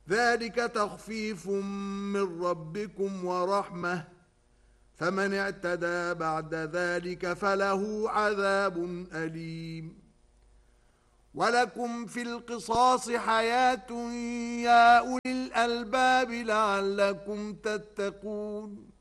ذلك تخفيف من ربكم ورحمة، فمن اعتدى بعد ذلك فله عذاب أليم. ولكم في القصاص حياة يا أولي الألباب لعلكم تتقون.